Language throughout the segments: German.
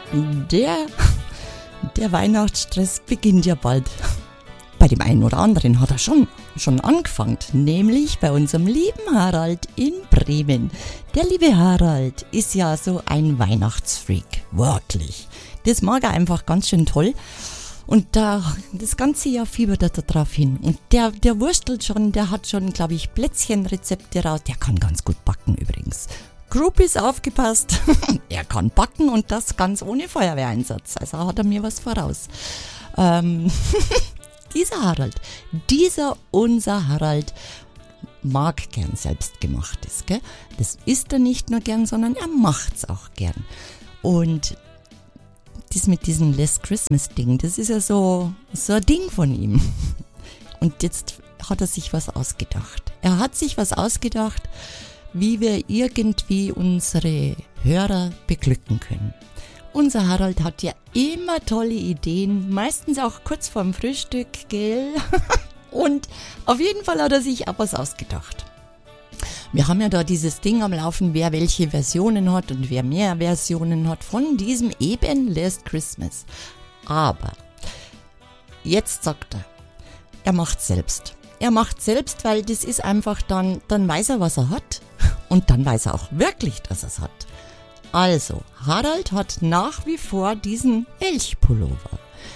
der Weihnachtsstress beginnt ja bald. Bei dem einen oder anderen hat er schon angefangen, nämlich bei unserem lieben Harald in Bremen. Der liebe Harald ist ja so ein Weihnachtsfreak, wirklich. Das mag er einfach ganz schön toll. Und das ganze Jahr fiebert er da drauf hin. Und der wurstelt schon, der hat schon, glaube ich, Plätzchenrezepte raus. Der kann ganz gut backen übrigens. Groupies, aufgepasst, er kann backen und das ganz ohne Feuerwehreinsatz. Also hat er mir was voraus. Unser Harald mag gern Selbstgemachtes, gell? Das isst er nicht nur gern, sondern er macht's auch gern. Und das mit diesem Last Christmas Ding, das ist ja so ein Ding von ihm. Und jetzt hat er sich was ausgedacht. Er hat sich was ausgedacht, wie wir irgendwie unsere Hörer beglücken können. Unser Harald hat ja immer tolle Ideen, meistens auch kurz vorm Frühstück, gell? Und auf jeden Fall hat er sich auch was ausgedacht. Wir haben ja da dieses Ding am Laufen, wer welche Versionen hat und wer mehr Versionen hat von diesem eben Last Christmas. Aber jetzt sagt er macht selbst. Er macht selbst, weil das ist einfach dann weiß er, was er hat. Und dann weiß er auch wirklich, dass er es hat. Also, Harald hat nach wie vor diesen Elchpullover.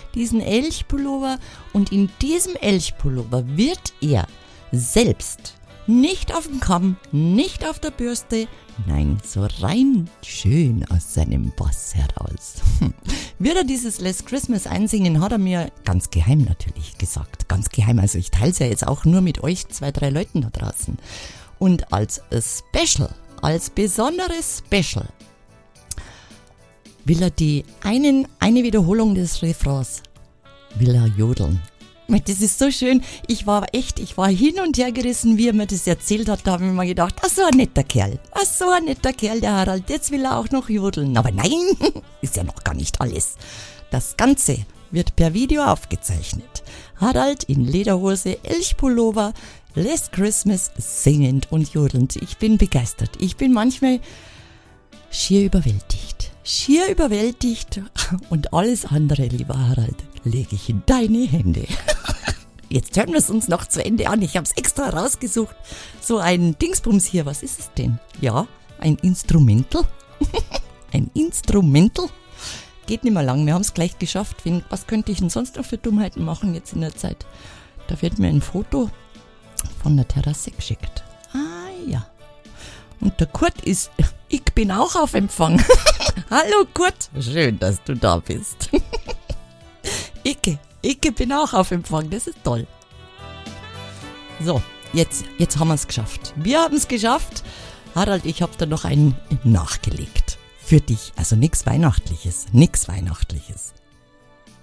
Und in diesem Elchpullover wird er selbst, nicht auf dem Kamm, nicht auf der Bürste, nein, so rein schön aus seinem Bass heraus. Wird er dieses Last Christmas einsingen, hat er mir ganz geheim natürlich gesagt. Ganz geheim, also ich teile es ja jetzt auch nur mit euch 2, 3 Leuten da draußen. Und als besonderes Special, will er eine Wiederholung des Refrains, will er jodeln. Das ist so schön. Ich war hin und her gerissen, wie er mir das erzählt hat. Da habe ich mir gedacht, so ein netter Kerl, der Harald, jetzt will er auch noch jodeln. Aber nein, ist ja noch gar nicht alles. Das Ganze wird per Video aufgezeichnet. Harald in Lederhose, Elchpullover, Last Christmas singend und jodelnd. Ich bin begeistert. Ich bin manchmal schier überwältigt. Und alles andere, lieber Harald, lege ich in deine Hände. Jetzt hören wir es uns noch zu Ende an. Ich habe es extra rausgesucht. So ein Dingsbums hier. Was ist es denn? Ja, ein Instrumental. Ein Instrumental. Geht nicht mehr lang. Wir haben es gleich geschafft. Was könnte ich denn sonst noch für Dummheiten machen jetzt in der Zeit? Da wird mir ein Foto von der Terrasse geschickt. Ah ja. Und der Kurt ist, ich bin auch auf Empfang. Hallo Kurt, schön, dass du da bist. Ich bin auch auf Empfang, das ist toll. So, jetzt haben wir es geschafft. Wir haben es geschafft. Harald, ich habe da noch einen nachgelegt. Für dich, also nichts Weihnachtliches.